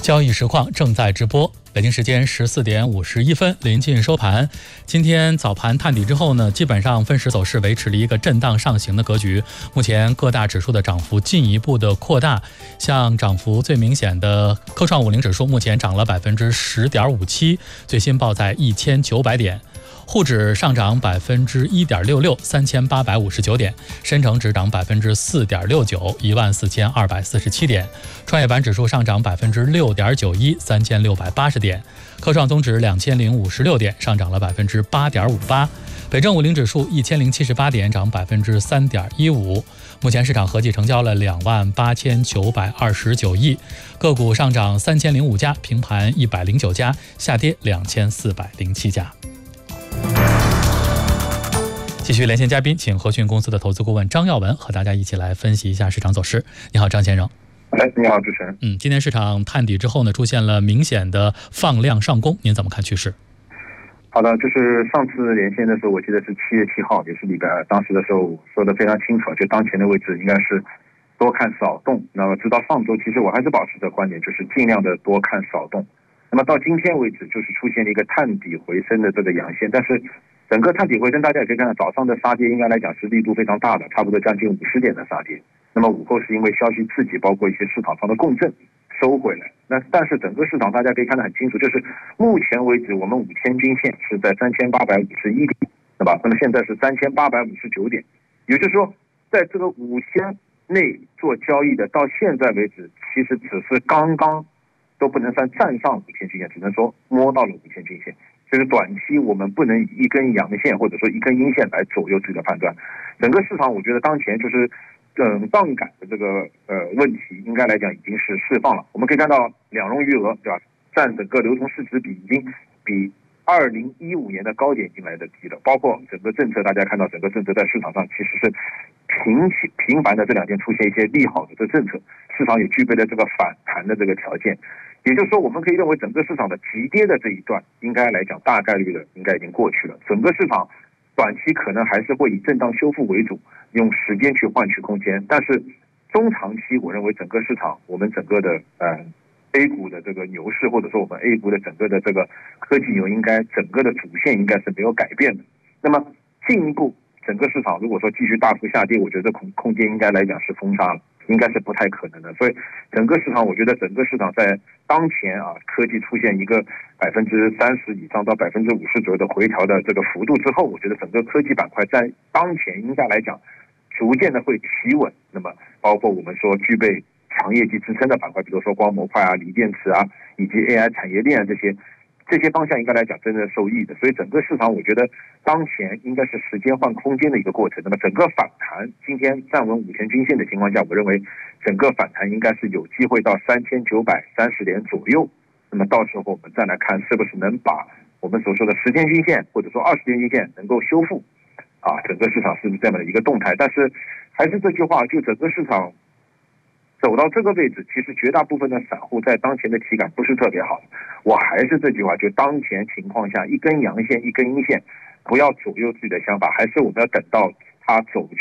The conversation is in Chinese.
交易实况正在直播。北京时间14点51分，临近收盘。今天早盘探底之后呢，基本上分时走势维持了一个震荡上行的格局。目前各大指数的涨幅进一步的扩大，像涨幅最明显的科创50指数，目前涨了10.57%，最新报在1900点。沪指上涨1.66%，3859点；深成指涨4.69%，14247点；创业板指数上涨6.91%，3680点；科创综指2056点，上涨了8.58%；北证50指数1078点，涨3.15%。目前市场合计成交了28929亿，个股上涨3005家，平盘109家，下跌2407家。继续连线嘉宾，请和讯公司的投资顾问张耀文和大家一起来分析一下市场走势。你好，张先生。 你好，主持人。 今天市场探底之后呢，出现了明显的放量上攻，您怎么看趋势？ 好的，就是上次连线的时候，我记得是7月7号，也是礼拜二，当时的时候说的非常清楚，就当前的位置应该是多看少动。那么直到上周，其实我还是保持着观点，就是尽量的多看少动。那么到今天为止，就是出现了一个探底回升的这个阳线，但是整个探底回升，大家也可以看到，早上的杀跌应该来讲是力度非常大的，差不多将近50点的杀跌。那么午后是因为消息刺激，包括一些市场上的共振收回来。但是整个市场大家可以看得很清楚，就是目前为止我们5000均线是在3851点，对吧？那么现在是3859点，也就是说，在这个5000内做交易的，到现在为止，其实只是刚刚都不能算站上5000均线，只能说摸到了5000均线。就是短期我们不能以一根阳线或者说一根阴线来左右自己的判断。整个市场我觉得当前就是杠杆的这个问题应该来讲已经是释放了。我们可以看到两融余额，对吧，占整个流通市值比已经比2015年的高点已经来得低了。包括整个政策，大家看到整个政策在市场上其实是频繁的这2天出现一些利好的这政策，市场也具备了这个反弹的这个条件。也就是说，我们可以认为整个市场的急跌的这一段应该来讲大概率的应该已经过去了。整个市场短期可能还是会以震荡修复为主，用时间去换取空间。但是中长期我认为整个市场，我们整个的A 股的这个牛市，或者说我们 A 股的整个的这个科技牛，应该整个的主线应该是没有改变的。那么进一步整个市场如果说继续大幅下跌，我觉得空间应该来讲是封杀了，应该是不太可能的。所以整个市场，我觉得整个市场在当前科技出现一个30%以上到50%左右的回调的这个幅度之后，我觉得整个科技板块在当前应该来讲逐渐的会企稳。那么包括我们说具备强业绩支撑的板块，比如说光模块锂电池以及 AI 产业链这些方向应该来讲真正受益的。所以整个市场我觉得当前应该是时间换空间的一个过程。那么整个反弹今天站稳5000均线的情况下，我认为整个反弹应该是有机会到3930点左右。那么到时候我们再来看是不是能把我们所说的10天均线或者说20天均线能够修复整个市场是不是这样的一个动态。但是还是这句话，就整个市场走到这个位置，其实绝大部分的散户在当前的体感不是特别好。我还是这句话，就当前情况下，一根阳线一根阴线，不要左右自己的想法，还是我们要等到它走